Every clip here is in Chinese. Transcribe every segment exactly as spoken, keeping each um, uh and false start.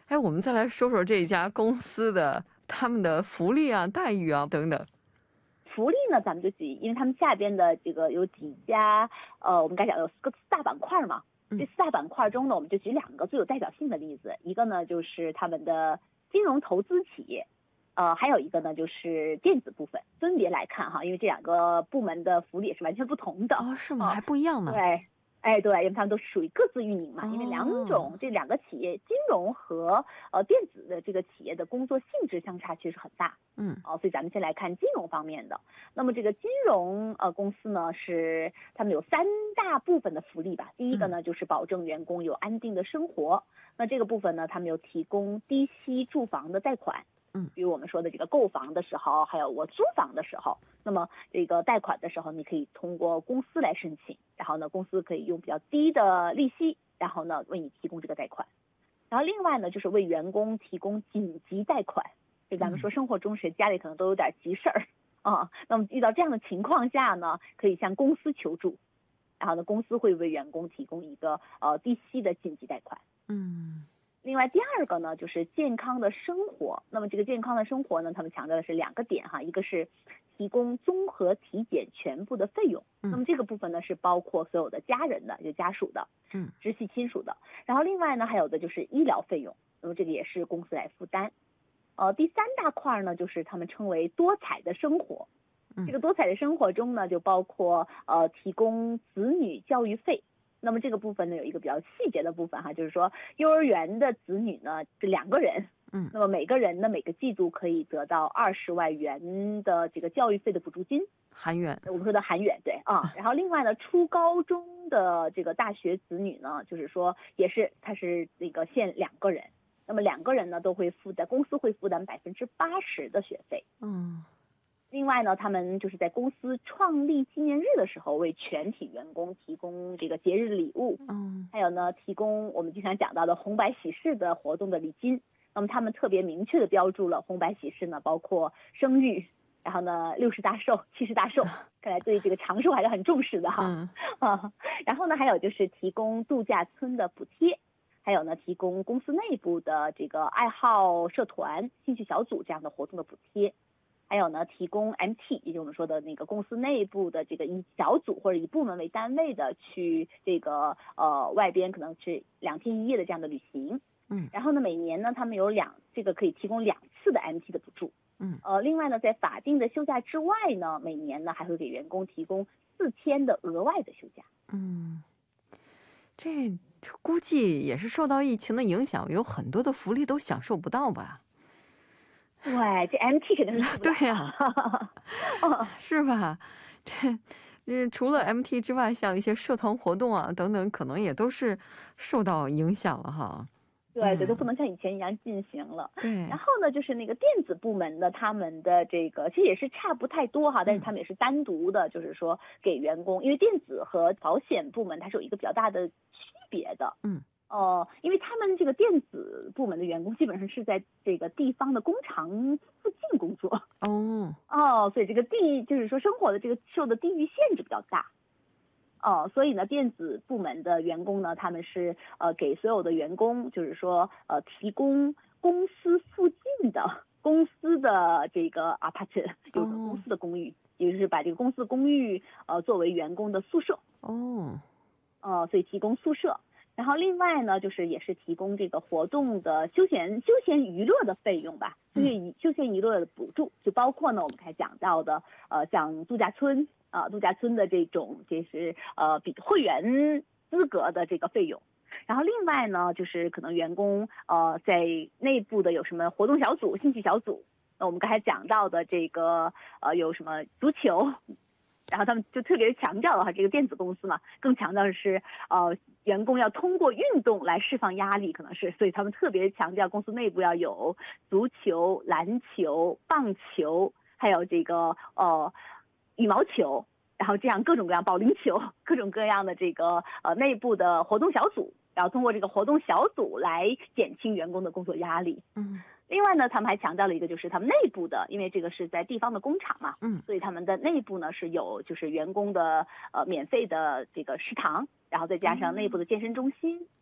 哎，我们再来说说这家公司的他们的福利啊、待遇啊等等。 福利呢，咱们就举，因为他们下边的这个有几家，呃，我们刚才讲有四个四大板块嘛。这四大板块中呢，我们就举两个最有代表性的例子，一个呢就是他们的金融投资企业，呃，还有一个呢就是电子部分。分别来看哈，因为这两个部门的福利也是完全不同的。 哦，是吗？ 哦、 还不一样呢。 对。哎，对，因为他们都是属于各自运营嘛， 哦、 因为两种这两个企业，金融和呃电子的这个企业的工作性质相差确实很大。 嗯， 哦，所以咱们先来看金融方面的。那么这个金融呃公司呢，是他们有三大部分的福利吧。第一个呢，就是保证员工有安定的生活。那这个部分呢，他们有提供低息住房的贷款。 嗯， 比如我们说的这个购房的时候，还有我租房的时候，那么这个贷款的时候，你可以通过公司来申请，然后呢，公司可以用比较低的利息，然后呢，为你提供这个贷款。然后另外呢，就是为员工提供紧急贷款。就咱们说生活中谁家里可能都有点急事儿啊，那么遇到这样的情况下呢，可以向公司求助，然后呢，公司会为员工提供一个呃低息的紧急贷款。 嗯。 另外第二个呢，就是健康的生活。那么这个健康的生活呢，他们强调的是两个点哈，一个是提供综合体检全部的费用。 嗯、 那么这个部分呢是包括所有的家人的，就家属的， 嗯， 直系亲属的。然后另外呢，还有的就是医疗费用，那么这个也是公司来负担。呃，第三大块呢，就是他们称为多彩的生活。这个多彩的生活中呢，就包括呃提供子女教育费。那么这个部分呢，有一个比较细节的部分哈，就是说幼儿园的子女呢是两个人， 嗯， 那么每个人呢每个季度可以得到二十万元的这个教育费的补助金， 韩元， 我们说的韩元，对啊。然后另外呢，初高中的这个大学子女呢，就是说也是他是这个限两个人，那么两个人呢都会负担，公司会负担百分之八十的学费， 嗯。 另外呢，他们就是在公司创立纪念日的时候，为全体员工提供这个节日礼物， 嗯， 还有呢，提供我们经常讲到的红白喜事的活动的礼金。那么他们特别明确的标注了红白喜事呢，包括生育，然后呢六十大寿、七十大寿，看来对这个长寿还是很重视的哈。 嗯、 啊，然后呢，还有就是提供度假村的补贴。还有呢，提供公司内部的这个爱好社团、兴趣小组这样的活动的补贴。还有呢，提供 M T， 也就是我们说的那个公司内部的这个以小组或者以部门为单位的去这个呃外边可能是两天一夜的这样的旅行。 嗯， 然后呢，每年呢他们有两这个可以提供两次的 M T 的补助。 嗯， 呃，另外呢，在法定的休假之外呢，每年呢还会给员工提供四天的额外的休假。 嗯，这估计也是受到疫情的影响，有很多的福利都享受不到吧。 对，这 M T 肯定是对呀、啊，是吧？这，嗯，除了 M T 之外，像一些社团活动啊等等，可能也都是受到影响了哈。 对对，都不能像以前一样进行了。 对。 然后呢，就是那个电子部门的，他们的这个其实也是差不太多哈，但是他们也是单独的，就是说给员工，因为电子和保险部门它是有一个比较大的区别的。 嗯。 哦、呃，因为他们这个电子部门的员工基本上是在这个地方的工厂附近工作。 哦。 哦，所以这个地就是说生活的这个受的地域限制比较大。哦，所以呢，电子部门的员工呢，他们是呃给所有的员工，就是说呃提供公司附近的公司的这个 apartment， 有个公司的公寓，也就是把这个公司公寓呃作为员工的宿舍。 哦。 呃，所以提供宿舍。然后另外呢，就是也是提供这个活动的休闲休闲娱乐的费用吧，休闲休闲娱乐的补助，就包括呢我们才讲到的呃像度假村啊、呃、度假村的这种就是呃比会员资格的这个费用。然后另外呢，就是可能员工呃在内部的有什么活动小组、兴趣小组，那我们刚才讲到的这个呃有什么足球。然后他们就特别强调了哈，这个电子公司嘛，更强调的是呃员工要通过运动来释放压力，可能是，所以他们特别强调公司内部要有足球、篮球、棒球，还有这个呃羽毛球，然后这样各种各样保龄球，各种各样的这个呃内部的活动小组，然后通过这个活动小组来减轻员工的工作压力。 嗯。 另外呢，他们还强调了一个，就是他们内部的，因为这个是在地方的工厂嘛， 嗯， 所以他们的内部呢是有就是员工的呃免费的这个食堂，然后再加上内部的健身中心，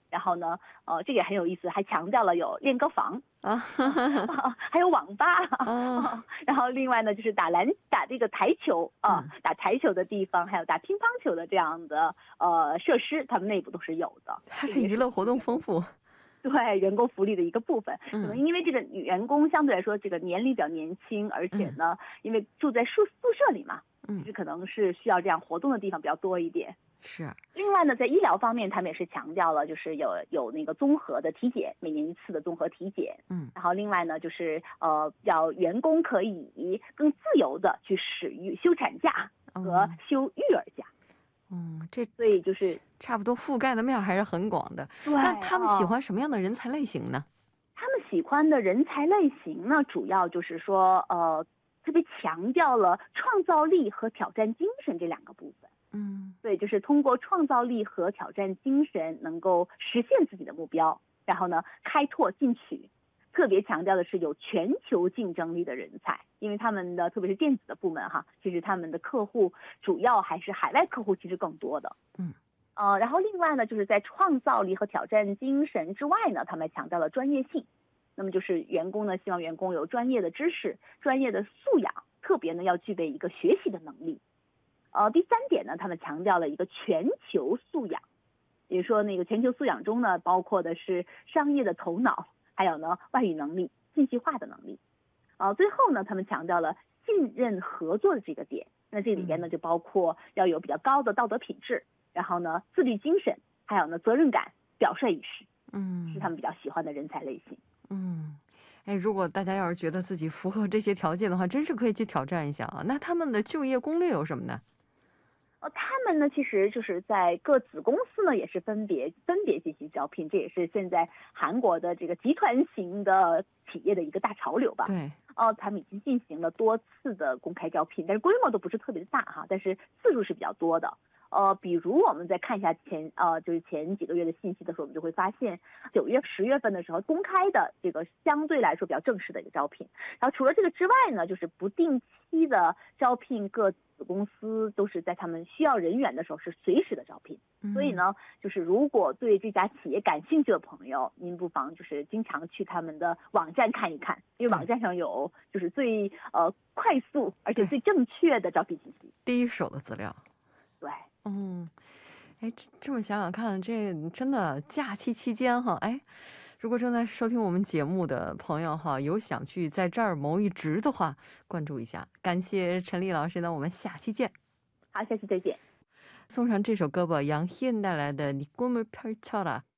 然后呢，呃，这个也很有意思，还强调了有练歌房啊， 还有网吧， 哦， 然后另外呢就是打篮打这个台球啊、 嗯打台球的地方，还有打乒乓球的这样的呃设施，他们内部都是有的。 它这娱乐活动丰富。 对员工福利的一个部分，可嗯能因为这个员工相对来说这个年龄比较年轻，而且呢，因为住在宿宿舍里嘛， 嗯就是可能是需要这样活动的地方比较多一点。 是， 另外呢，在医疗方面，他们也是强调了，就是有有那个综合的体检，每年一次的综合体检。 嗯然后另外呢，就是呃，要员工可以更自由的去使用休产假和休育儿假。 嗯，这所以就是差不多覆盖的面还是很广的。 对， 那他们喜哦欢什么样的人才类型呢？ 他们喜欢的人才类型呢，主要就是说，呃，特别强调了创造力和挑战精神这两个部分。 嗯对，就是通过创造力和挑战精神，能够实现自己的目标，然后呢，开拓进取。特别强调的是有全球竞争力的人才，因为他们的特别是电子的部门哈，其实他们的客户主要还是海外客户，其实更多的。 嗯。 呃，然后另外呢，就是在创造力和挑战精神之外呢，他们强调了专业性。那么就是员工呢，希望员工有专业的知识、专业的素养，特别呢要具备一个学习的能力。呃，第三点呢，他们强调了一个全球素养，也就是说那个全球素养中呢，包括的是商业的头脑，还有呢外语能力、信息化的能力。呃，最后呢，他们强调了信任合作的这个点。那这里边呢，就包括要有比较高的道德品质，然后呢自律精神，还有呢责任感、表率意识， 嗯， 是他们比较喜欢的人才类型。 嗯，哎，如果大家要是觉得自己符合这些条件的话，真是可以去挑战一下啊。那他们的就业攻略有什么呢？ 呃，他们呢，其实就是在各子公司呢，也是分别分别进行招聘，这也是现在韩国的这个集团型的企业的一个大潮流吧。 对， 哦，他们已经进行了多次的公开招聘，但是规模都不是特别的大哈，但是次数是比较多的。呃，比如我们再看一下前呃，就是前几个月的信息的时候，我们就会发现，九月、十月份的时候公开的这个相对来说比较正式的一个招聘。然后除了这个之外呢，就是不定期的招聘，各子公司都是在他们需要人员的时候是随时的招聘。 嗯、 所以呢，就是如果对这家企业感兴趣的朋友，您不妨就是经常去他们的网站看一看，因为网站上有就是最呃快速而且最正确的招聘信息， 第一手的资料。 对。 嗯，哎，这么想想看，这真的假期期间哈，哎，如果正在收听我们节目的朋友哈，有想去在这儿谋一职的话，关注一下。感谢陈丽老师呢，我们下期见。 好，下期再见。 送上这首歌吧，杨希恩带来的《你꿈을펼쳐라》。